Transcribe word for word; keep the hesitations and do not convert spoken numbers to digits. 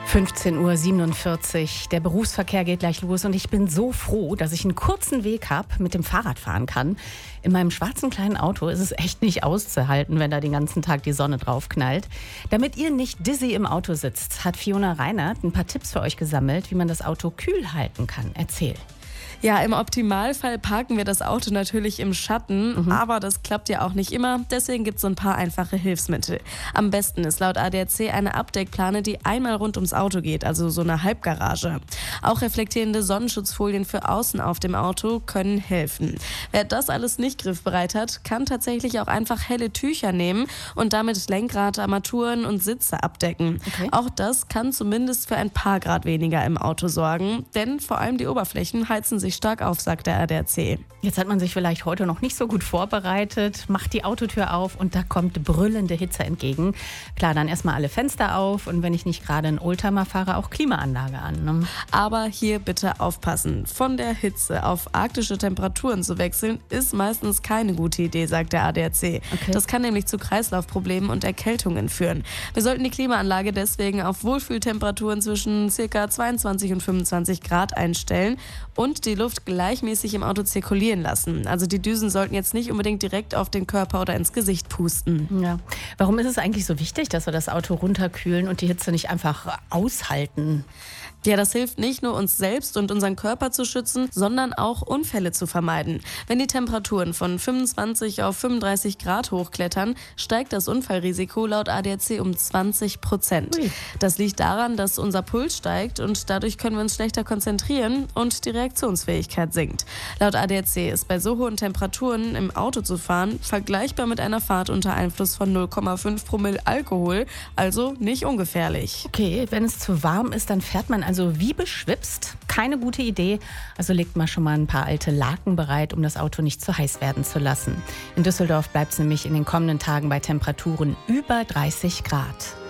fünfzehn Uhr siebenundvierzig. Der Berufsverkehr geht gleich los und ich bin so froh, dass ich einen kurzen Weg habe, mit dem Fahrrad fahren kann. In meinem schwarzen kleinen Auto ist es echt nicht auszuhalten, wenn da den ganzen Tag die Sonne drauf knallt. Damit ihr nicht dizzy im Auto sitzt, hat Fiona Reinert ein paar Tipps für euch gesammelt, wie man das Auto kühl halten kann. Erzähl. Ja, im Optimalfall parken wir das Auto natürlich im Schatten, mhm. aber das klappt ja auch nicht immer. Deswegen gibt es so ein paar einfache Hilfsmittel. Am besten ist laut A D A C eine Abdeckplane, die einmal rund ums Auto geht, also so eine Halbgarage. Auch reflektierende Sonnenschutzfolien für außen auf dem Auto können helfen. Wer das alles nicht griffbereit hat, kann tatsächlich auch einfach helle Tücher nehmen und damit Lenkrad, Armaturen und Sitze abdecken. Okay. Auch das kann zumindest für ein paar Grad weniger im Auto sorgen, denn vor allem die Oberflächen heizen sich stark auf, sagt der A D A C. Jetzt hat man sich vielleicht heute noch nicht so gut vorbereitet, macht die Autotür auf und da kommt brüllende Hitze entgegen. Klar, dann erstmal alle Fenster auf und wenn ich nicht gerade einen Oldtimer fahre, auch Klimaanlage an. Ne? Aber hier bitte aufpassen. Von der Hitze auf arktische Temperaturen zu wechseln, ist meistens keine gute Idee, sagt der A D A C. Okay. Das kann nämlich zu Kreislaufproblemen und Erkältungen führen. Wir sollten die Klimaanlage deswegen auf Wohlfühltemperaturen zwischen ca. zweiundzwanzig und fünfundzwanzig Grad einstellen und die Luft gleichmäßig im Auto zirkulieren lassen. Also die Düsen sollten jetzt nicht unbedingt direkt auf den Körper oder ins Gesicht pusten. Ja. Warum ist es eigentlich so wichtig, dass wir das Auto runterkühlen und die Hitze nicht einfach aushalten? Ja, das hilft nicht nur uns selbst und unseren Körper zu schützen, sondern auch Unfälle zu vermeiden. Wenn die Temperaturen von fünfundzwanzig auf fünfunddreißig Grad hochklettern, steigt das Unfallrisiko laut A D A C um zwanzig Prozent. Ui. Das liegt daran, dass unser Puls steigt und dadurch können wir uns schlechter konzentrieren und die Reaktionsfähigkeit sinkt. Laut A D A C ist bei so hohen Temperaturen im Auto zu fahren vergleichbar mit einer Fahrt unter Einfluss von null Komma fünf Promille Alkohol, also nicht ungefährlich. Okay, wenn es zu warm ist, dann fährt man also Also wie beschwipst, keine gute Idee. Also legt mal schon mal ein paar alte Laken bereit, um das Auto nicht zu heiß werden zu lassen. In Düsseldorf bleibt es nämlich in den kommenden Tagen bei Temperaturen über dreißig Grad.